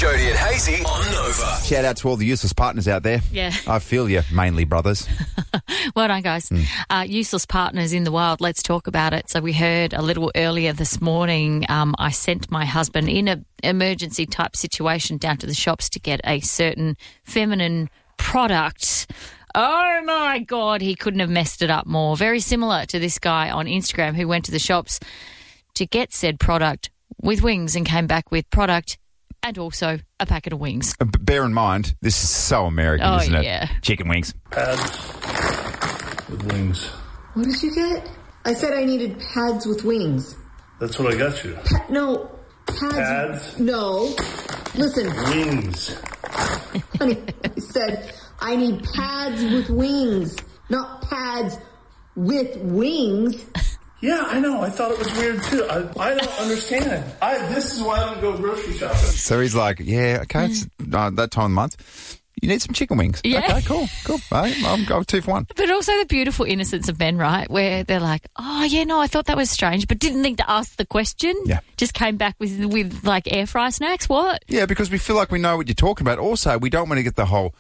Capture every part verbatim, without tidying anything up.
Jody and Hazy on Nova. Shout out to all the useless partners out there. Yeah. I feel you, mainly brothers. Well done, guys. Mm. Uh, useless partners in the wild. Let's talk about it. So we heard a little earlier this morning, um, I sent my husband in an emergency type situation down to the shops to get a certain feminine product. Oh, my God, he couldn't have messed it up more. Very similar to this guy on Instagram who went to the shops to get said product with wings and came back with product and also a packet of wings. Uh, bear in mind, this is so American, oh, isn't it? Yeah. Chicken wings. Pads with wings. What did you get? I said I needed pads with wings. That's what I got you. Pa- no, pads. Pads? No. Listen. Wings. Honey, I said I need pads with wings, not pads with wings. Yeah, I know. I thought it was weird, too. I, I don't understand. I This is why I don't go grocery shopping. So he's like, yeah, okay, it's uh, that time of the month. You need some chicken wings. Yeah. Okay, cool, cool. Right, I'll go two for one. But also the beautiful innocence of men, right, where they're like, oh, yeah, no, I thought that was strange, but didn't think to ask the question. Yeah. Just came back with, with like, air fry snacks. What? Yeah, because we feel like we know what you're talking about. Also, we don't want to get the whole,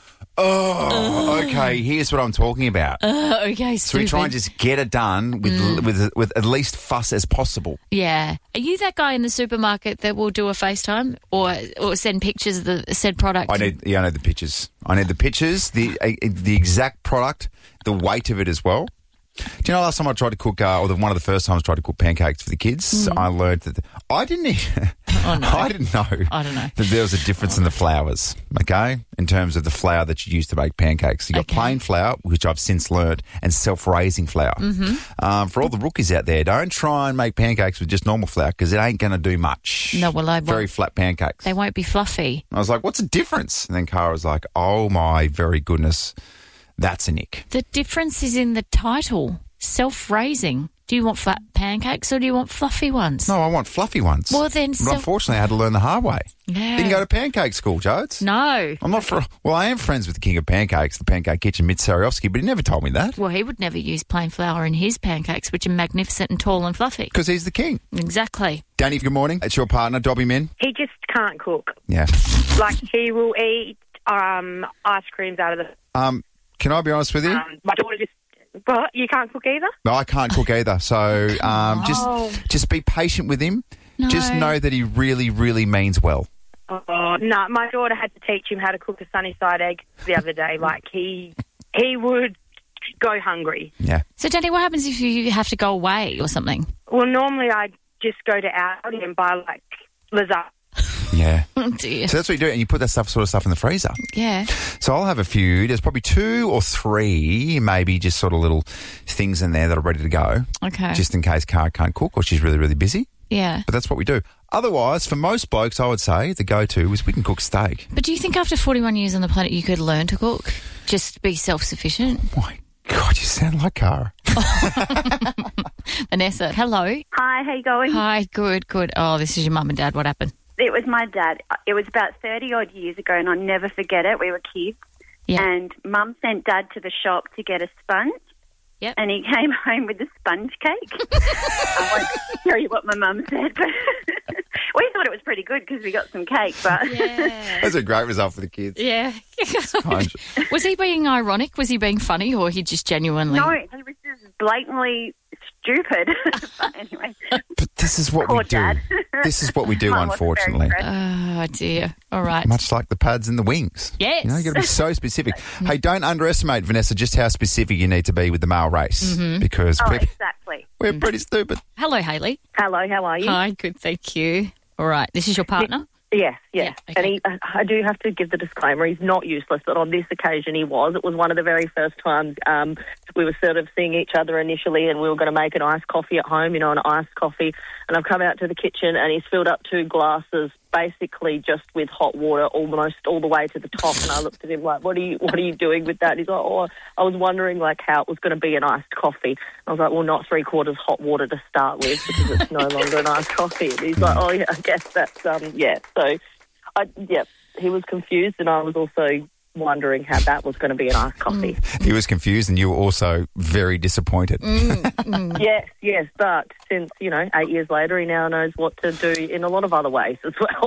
oh, uh, okay, here's what I'm talking about. Uh, okay, So we try and just get it done with, mm. with with at least fuss as possible. Yeah. Are you that guy in the supermarket that will do a FaceTime or or send pictures of the said product? I need, yeah, I need the pictures. I need the pictures, the uh, the exact product, the weight of it as well. Do you know last time I tried to cook, uh, or the, one of the first times I tried to cook pancakes for the kids, mm. I learned that the, I didn't even, oh, no. I didn't know I don't know. that there was a difference in the flours, okay, in terms of the flour that you use to make pancakes. You got okay. plain flour, which I've since learned, and self-raising flour. Mm-hmm. Um, for all the rookies out there, don't try and make pancakes with just normal flour because it ain't going to do much. No, well, I won't. Very flat pancakes. They won't be fluffy. I was like, what's the difference? And then Cara was like, oh my very goodness, that's a nick. The difference is in the title. Self-raising. Do you want flat pancakes or do you want fluffy ones? No, I want fluffy ones. Well, then... But self- unfortunately, I had to learn the hard way. Yeah. Didn't go to pancake school, Jodes. No. I'm not for... Well, I am friends with the king of pancakes, the Pancake Kitchen, Mitch Sariovsky, but he never told me that. Well, he would never use plain flour in his pancakes, which are magnificent and tall and fluffy. Because he's the king. Exactly. Danny, good morning. It's your partner, Dobby Min. He just can't cook. Yeah. Like, he will eat um, ice creams out of the... Um, can I be honest with you? Um, my daughter just... What? You can't cook either? No, I can't cook either. So um, just Oh. just be patient with him. No. Just know that he really, really means well. Oh, no, my daughter had to teach him how to cook a sunny side egg the other day. Like, he he would go hungry. Yeah. So, Danny, what happens if you have to go away or something? Well, normally I just go to Aldi and buy, like, lasagna. Yeah. Oh, dear. So that's what you do, and you put that stuff, sort of stuff in the freezer. Yeah. So I'll have a few. There's probably two or three, maybe just sort of little things in there that are ready to go. Okay. Just in case Cara can't cook or she's really, really busy. Yeah. But that's what we do. Otherwise, for most blokes, I would say the go-to is we can cook steak. But do you think after forty-one years on the planet you could learn to cook? Just be self-sufficient? My God, you sound like Cara. Vanessa, hello. Hi, how you going? Hi, good, good. Oh, this is your mum and dad. What happened? It was my dad. It was about thirty-odd years ago, and I'll never forget it. We were kids, Yeah. and Mum sent Dad to the shop to get a sponge, Yep. and he came home with a sponge cake. I won't tell you what my mum said, but we thought it was pretty good because we got some cake. But Yeah. That's a great result for the kids. Yeah. Sponge. Was he being ironic? Was he being funny, or he just genuinely... no, he was just blatantly stupid. But anyway, But this is what Poor we do. Dad. This is what we do, Mum wasn't very unfortunately. impressed. Oh, dear. All right. Much like the pads and the wings. Yes. You know, you got to be so specific. Hey, don't underestimate, Vanessa, just how specific you need to be with the male race Mm-hmm. because oh, we're, exactly. we're pretty stupid. Hello, Hayley. Hello, how are you? Hi, good, thank you. All right. This is your partner? Yes, yes. Yeah, okay. And he, I do have to give the disclaimer, he's not useless, but on this occasion he was. It was one of the very first times um, we were sort of seeing each other initially, and we were going to make an iced coffee at home, you know, an iced coffee. And I've come out to the kitchen and he's filled up two glasses basically just with hot water almost all the way to the top. And I looked at him like, what are you what are you doing with that? And he's like, oh, I was wondering like how it was going to be an iced coffee. I was like, well, not three quarters hot water to start with because it's no longer an iced coffee. And he's like, oh, yeah, I guess that's, um, yeah. So, I, yeah, he was confused and I was also wondering how that was going to be an iced coffee. Mm. He was confused and you were also very disappointed. Mm, mm. Yes, yes, but since, you know, eight years later, he now knows what to do in a lot of other ways as well.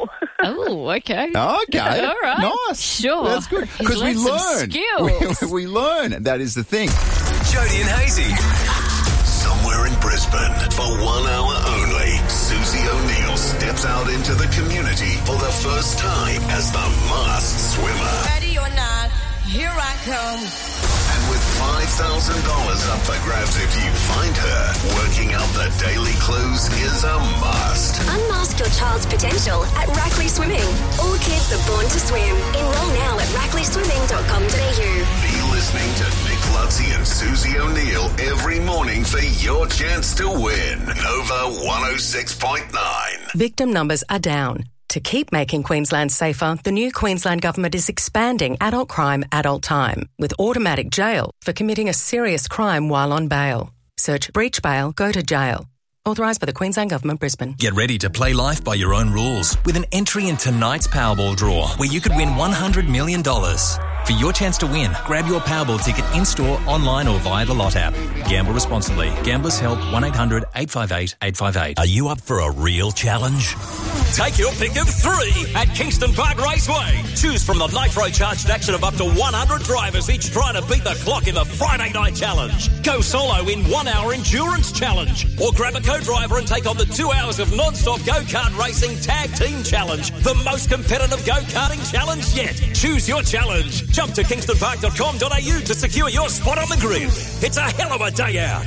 Oh, okay. Okay. All right. Nice. Sure. That's good. He's Because we learned some learn. skills. We, we learn. That is the thing. Jody and Hazy. Somewhere in Brisbane, for one hour only, Susie O'Neill steps out into the community for the first time as the masked swimmer. Ready or not, here I come. And with five thousand dollars up for grabs if you find her, working out the daily clues is a must. Unmask your child's potential at Rackley Swimming. All kids are born to swim. Enroll now at rackley swimming dot com dot a u. Be listening to Nick Lutzy and Susie O'Neill every morning for your chance to win. Nova one oh six point nine. Victim numbers are down. To keep making Queensland safer, the new Queensland Government is expanding adult crime, adult time, with automatic jail for committing a serious crime while on bail. Search breach bail, go to jail. Authorised by the Queensland Government, Brisbane. Get ready to play life by your own rules with an entry in tonight's Powerball draw, where you could win one hundred million dollars. For your chance to win, grab your Powerball ticket in-store, online or via the Lot app. Gamble responsibly. Gamblers Help one eight hundred eight five eight eight five eight. Are you up for a real challenge? Take your pick of three at Kingston Park Raceway. Choose from the nitro-charged action of up to one hundred drivers, each trying to beat the clock in the Friday Night Challenge. Go solo in one-hour endurance challenge. Or grab a co-driver and take on the two hours of non-stop go-kart racing tag team challenge. The most competitive go-karting challenge yet. Choose your challenge. Jump to kingston park dot com dot a u to secure your spot on the grid. It's a hell of a day out.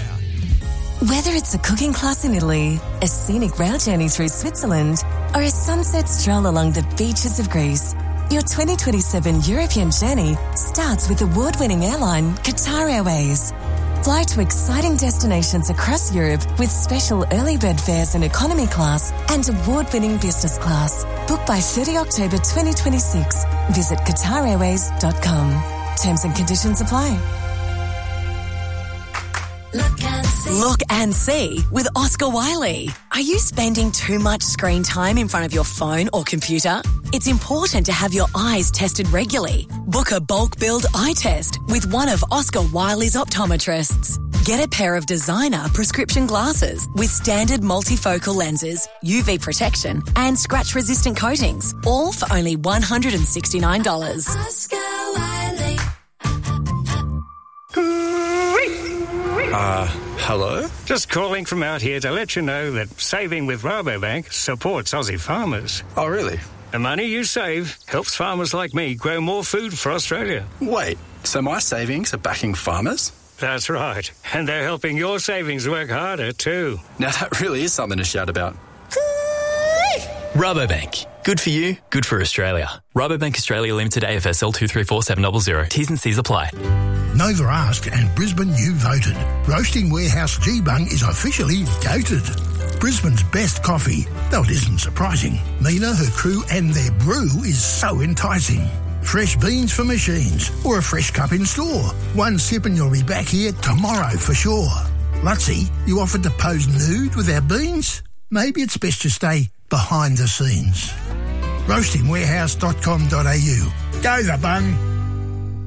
Whether it's a cooking class in Italy, a scenic rail journey through Switzerland, or a sunset stroll along the beaches of Greece, your twenty twenty-seven European journey starts with award-winning airline Qatar Airways. Fly to exciting destinations across Europe with special early bird fares in economy class and award-winning business class. Book by thirtieth of October twenty twenty-six. Visit qatar airways dot com. Terms and conditions apply. Look and see. Look and see with Oscar Wiley. Are you spending too much screen time in front of your phone or computer? It's important to have your eyes tested regularly. Book a bulk build eye test with one of Oscar Wiley's optometrists. Get a pair of designer prescription glasses with standard multifocal lenses, U V protection and scratch-resistant coatings, all for only one hundred sixty-nine dollars. Oscar Wiley. Uh, hello? Just calling from out here to let you know that saving with Rabobank supports Aussie farmers. Oh, really? The money you save helps farmers like me grow more food for Australia. Wait, so my savings are backing farmers? That's right. And they're helping your savings work harder too. Now that really is something to shout about. Rabobank. Good for you, good for Australia. Rabobank Australia Limited A F S L two three four seven zero zero. T's and C's apply. Nova asked and Brisbane you voted. Roasting Warehouse G-Bung is officially goated. Brisbane's best coffee, though it isn't surprising. Mina, her crew and their brew is so enticing. Fresh beans for machines or a fresh cup in store. One sip and you'll be back here tomorrow for sure. Lutzy, you offered to pose nude with our beans? Maybe it's best to stay behind the scenes. roasting warehouse dot com dot a u. Go the bung.